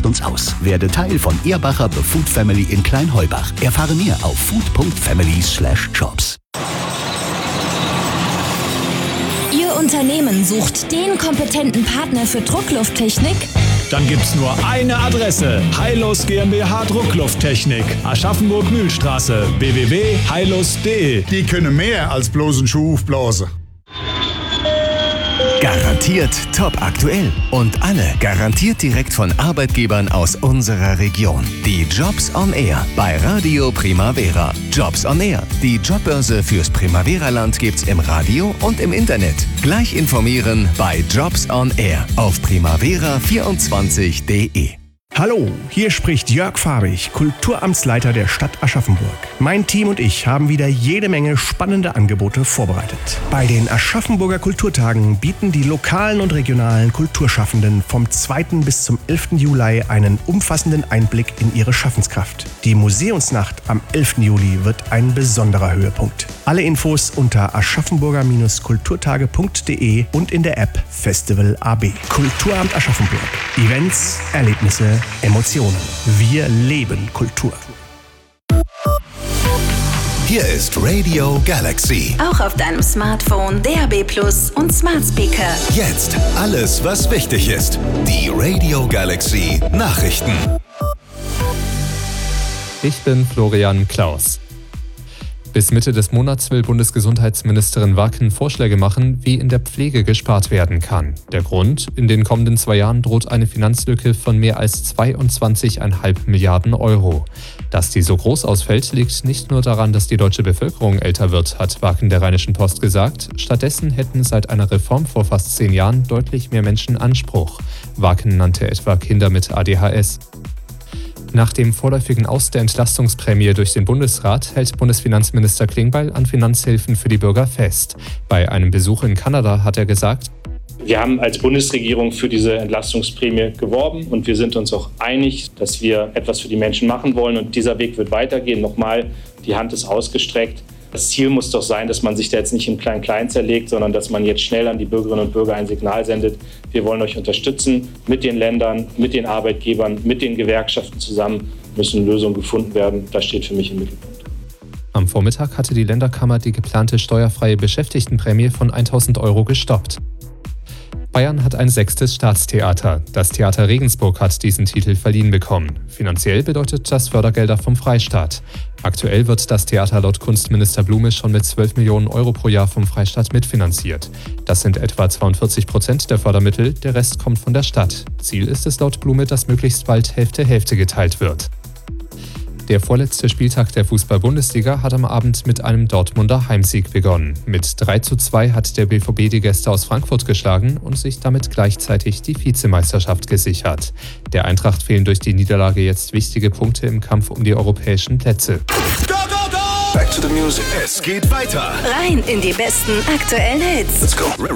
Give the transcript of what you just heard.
macht uns aus. Werde Teil von Ehrbacher The Food Family in Kleinheubach. Erfahre mehr auf food.family/jobs. Ihr Unternehmen sucht den kompetenten Partner für Drucklufttechnik? Dann gibt's nur eine Adresse. Heilus GmbH Drucklufttechnik. Aschaffenburg-Mühlstraße. www.heilus.de. Die können mehr als bloß einen Schuh aufblasen. Garantiert top aktuell und alle garantiert direkt von Arbeitgebern aus unserer Region. Die Jobs on Air bei Radio Primavera. Jobs on Air. Die Jobbörse fürs Primavera-Land gibt's im Radio und im Internet. Gleich informieren bei Jobs on Air auf primavera24.de. Hallo, hier spricht Jörg Fahrig, Kulturamtsleiter der Stadt Aschaffenburg. Mein Team und ich haben wieder jede Menge spannende Angebote vorbereitet. Bei den Aschaffenburger Kulturtagen bieten die lokalen und regionalen Kulturschaffenden vom 2. bis zum 11. Juli einen umfassenden Einblick in ihre Schaffenskraft. Die Museumsnacht am 11. Juli wird ein besonderer Höhepunkt. Alle Infos unter aschaffenburger-kulturtage.de und in der App Festival AB. Kulturamt Aschaffenburg. Events, Erlebnisse, Emotionen. Wir leben Kultur. Hier ist Radio Galaxy. Auch auf deinem Smartphone, DAB+ und Smart Speaker. Jetzt alles, was wichtig ist. Die Radio Galaxy Nachrichten. Ich bin Florian Klaus. Bis Mitte des Monats will Bundesgesundheitsministerin Wacken Vorschläge machen, wie in der Pflege gespart werden kann. Der Grund? In den kommenden 2 Jahren droht eine Finanzlücke von mehr als 22,5 Milliarden Euro. Dass die so groß ausfällt, liegt nicht nur daran, dass die deutsche Bevölkerung älter wird, hat Wacken der Rheinischen Post gesagt. Stattdessen hätten seit einer Reform vor fast 10 Jahren deutlich mehr Menschen Anspruch. Wacken nannte etwa Kinder mit ADHS. Nach dem vorläufigen Aus der Entlastungsprämie durch den Bundesrat hält Bundesfinanzminister Klingbeil an Finanzhilfen für die Bürger fest. Bei einem Besuch in Kanada hat er gesagt: Wir haben als Bundesregierung für diese Entlastungsprämie geworben und wir sind uns auch einig, dass wir etwas für die Menschen machen wollen und dieser Weg wird weitergehen. Nochmal, die Hand ist ausgestreckt. Das Ziel muss doch sein, dass man sich da jetzt nicht im Klein-Klein zerlegt, sondern dass man jetzt schnell an die Bürgerinnen und Bürger ein Signal sendet. Wir wollen euch unterstützen mit den Ländern, mit den Arbeitgebern, mit den Gewerkschaften zusammen müssen Lösungen gefunden werden. Das steht für mich im Mittelpunkt. Am Vormittag hatte die Länderkammer die geplante steuerfreie Beschäftigtenprämie von 1.000 Euro gestoppt. Bayern hat ein 6. Staatstheater. Das Theater Regensburg hat diesen Titel verliehen bekommen. Finanziell bedeutet das Fördergelder vom Freistaat. Aktuell wird das Theater laut Kunstminister Blume schon mit 12 Millionen Euro pro Jahr vom Freistaat mitfinanziert. Das sind etwa 42% der Fördermittel, der Rest kommt von der Stadt. Ziel ist es laut Blume, dass möglichst bald Hälfte-Hälfte geteilt wird. Der vorletzte Spieltag der Fußball-Bundesliga hat am Abend mit einem Dortmunder Heimsieg begonnen. Mit 3:2 hat der BVB die Gäste aus Frankfurt geschlagen und sich damit gleichzeitig die Vizemeisterschaft gesichert. Der Eintracht fehlen durch die Niederlage jetzt wichtige Punkte im Kampf um die europäischen Plätze. Go, go, go! Back to the music. Es geht weiter. Rein in die besten aktuellen Hits. Let's go.